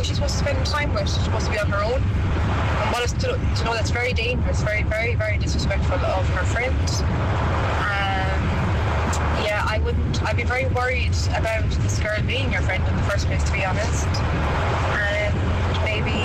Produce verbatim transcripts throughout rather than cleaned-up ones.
is she supposed to spend time with? She's supposed to be on her own. And what is to, to know that's very dangerous, very, very, very disrespectful of her friend. Um, yeah, I wouldn't, I'd be very worried about this girl being your friend in the first place, to be honest. And maybe,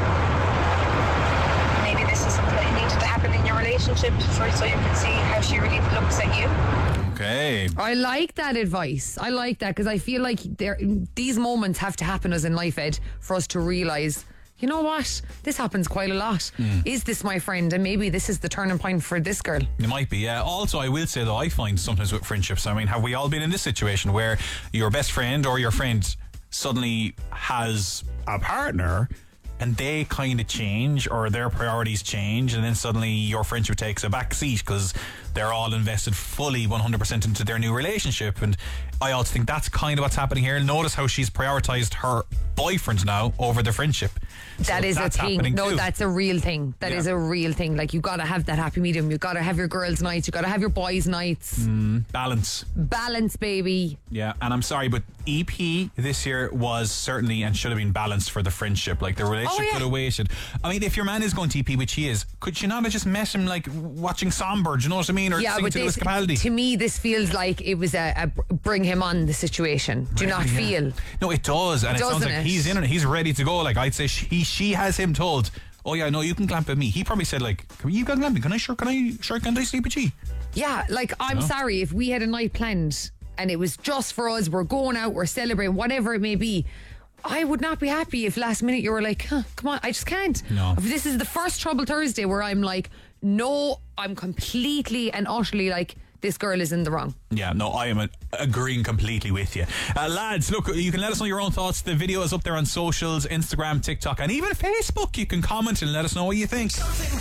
maybe this is something that needed to happen in your relationship for, so you can see how she really looks at you. Okay. I like that advice. I like that because I feel like there, these moments have to happen us in life, Ed, for us to realise, you know what, this happens quite a lot. Mm. Is this my friend? And maybe this is the turning point for this girl. It might be, yeah. Also, I will say, though, I find sometimes with friendships, I mean, have we all been in this situation where your best friend or your friend suddenly has a partner and they kind of change, or their priorities change, and then suddenly your friendship takes a back seat because they're all invested fully one hundred percent into their new relationship? And I also think that's kind of what's happening here. Notice how she's prioritised her boyfriend now over the friendship. That so is a thing. No, too. that's a real thing. That yeah. is a real thing. Like, you got to have that happy medium. You got to have your girls' nights. You got to have your boys' nights. Mm, balance. Balance, baby. Yeah, and I'm sorry, but E P this year was certainly and should have been balanced for the friendship. Like, the relationship oh, yeah. could have waited. I mean, if your man is going to E P, which he is, could you not have just met him like watching Somber? Do you know what I mean? Or yeah, singing but to this, Capaldi? To me, this feels like it was a, a bring him on the situation. Do you not yeah. feel? No, it does, and it Doesn't sounds like it? he's in it. He's ready to go. Like, I'd say she she has him told, oh yeah, no, you can clamp at me. He probably said, like, can you can clamp me? Can I sure can I sure can I sleep with you? Yeah, like, I'm no? sorry if we had a night planned and it was just for us, we're going out, we're celebrating, whatever it may be, I would not be happy if last minute you were like, huh, come on, I just can't. No. If this is the first Trouble Thursday where I'm like, no, I'm completely and utterly like, this girl is in the wrong. Yeah, no, I am a, agreeing completely with you. Uh, lads, look, you can let us know your own thoughts. The video is up there on socials, Instagram, TikTok, and even Facebook. You can comment and let us know what you think.